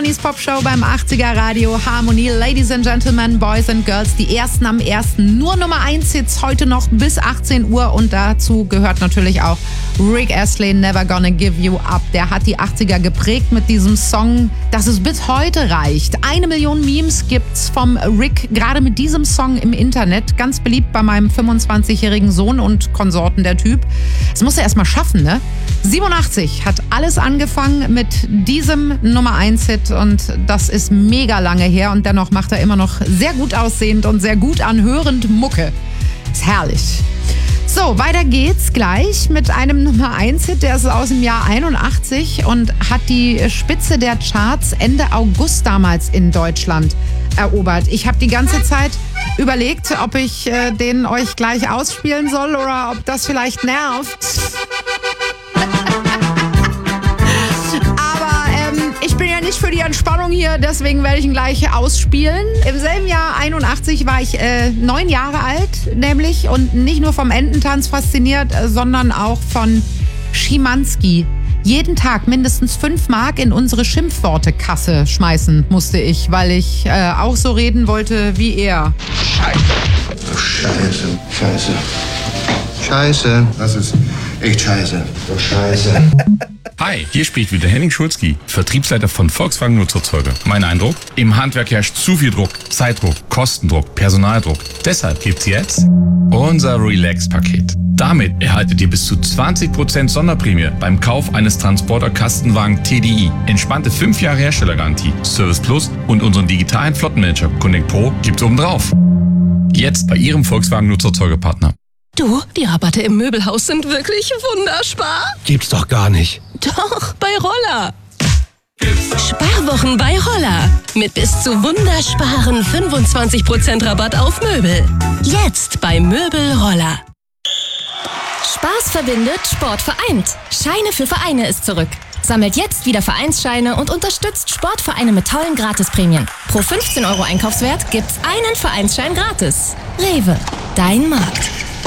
Die Pop-Show beim 80er Radio Harmonie. Ladies and Gentlemen, Boys and Girls, die ersten am ersten. Nur Nummer 1 Hits heute noch bis 18 Uhr. Und dazu gehört natürlich auch Rick Astley, Never Gonna Give You Up. Der hat die 80er geprägt mit diesem Song, dass es bis heute reicht. 1 Million Memes gibt's vom Rick, gerade mit diesem Song im Internet. Ganz beliebt bei meinem 25-jährigen Sohn und Konsorten, der Typ. Das muss er erst mal schaffen, ne? 87 hat alles angefangen mit diesem Nummer 1 Hit und das ist mega lange her und dennoch macht er immer noch sehr gut aussehend und sehr gut anhörend Mucke. Ist herrlich. So, weiter geht's gleich mit einem Nummer 1 Hit, der ist aus dem Jahr 81 und hat die Spitze der Charts Ende August damals in Deutschland erobert. Ich habe die ganze Zeit überlegt, ob ich den euch gleich ausspielen soll oder ob das vielleicht nervt. Ich bin ja nicht für die Entspannung hier, deswegen werde ich ihn gleich ausspielen. Im selben Jahr 81 war ich 9 Jahre alt, nämlich, und nicht nur vom Ententanz fasziniert, sondern auch von Schimanski. Jeden Tag mindestens 5 Mark in unsere Schimpfwortekasse schmeißen musste ich, weil ich auch so reden wollte wie er. Scheiße. Scheiße. Scheiße. Das ist echt scheiße. Doch scheiße. Hi, hier spricht wieder Henning Schulzki, Vertriebsleiter von Volkswagen Nutzfahrzeuge. Mein Eindruck? Im Handwerk herrscht zu viel Druck, Zeitdruck, Kostendruck, Personaldruck. Deshalb gibt's jetzt unser Relax-Paket. Damit erhaltet ihr bis zu 20% Sonderprämie beim Kauf eines Transporter-Kastenwagen TDI. Entspannte 5 Jahre Herstellergarantie, Service Plus und unseren digitalen Flottenmanager Connect Pro gibt's obendrauf. Jetzt bei Ihrem Volkswagen Nutzfahrzeugepartner. Du, die Rabatte im Möbelhaus sind wirklich wunderspar. Gibt's doch gar nicht. Doch, bei Roller. Sparwochen bei Roller. Mit bis zu wundersparen 25% Rabatt auf Möbel. Jetzt bei Möbel Roller. Spaß verbindet, Sport vereint. Scheine für Vereine ist zurück. Sammelt jetzt wieder Vereinsscheine und unterstützt Sportvereine mit tollen Gratisprämien. Pro 15 € Einkaufswert gibt's einen Vereinsschein gratis. Rewe, dein Markt.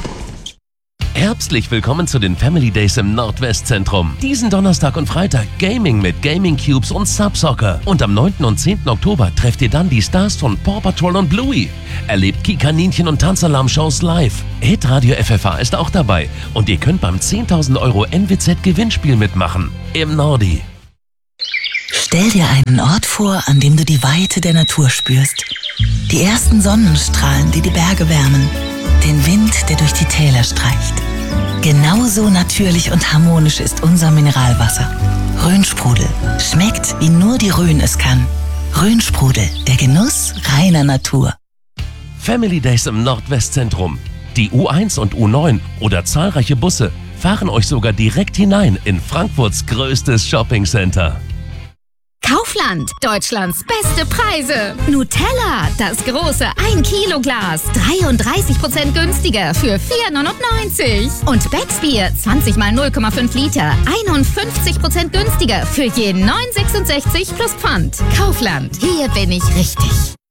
Herzlich willkommen zu den Family Days im Nordwestzentrum. Diesen Donnerstag und Freitag Gaming mit Gaming Cubes und Subsoccer. Und am 9. und 10. Oktober trefft ihr dann die Stars von Paw Patrol und Bluey. Erlebt Kikaninchen und Tanzalarm-Shows live. Hitradio FFH ist auch dabei. Und ihr könnt beim 10.000 € NWZ-Gewinnspiel mitmachen. Im Nordi. Stell dir einen Ort vor, an dem du die Weite der Natur spürst. Die ersten Sonnenstrahlen, die die Berge wärmen. Den Wind, der durch die Täler streicht. Genauso natürlich und harmonisch ist unser Mineralwasser. Rhönsprudel. Schmeckt, wie nur die Rhön es kann. Rhönsprudel, der Genuss reiner Natur. Family Days im Nordwestzentrum. Die U1 und U9 oder zahlreiche Busse fahren euch sogar direkt hinein in Frankfurts größtes Shoppingcenter. Kaufland, Deutschlands beste Preise. Nutella, das große 1 Kilo Glas, 33% günstiger für 4,99 €. Und Becksbier, 20 mal 0,5 Liter, 51% günstiger für je 9,66 plus Pfand. Kaufland, hier bin ich richtig.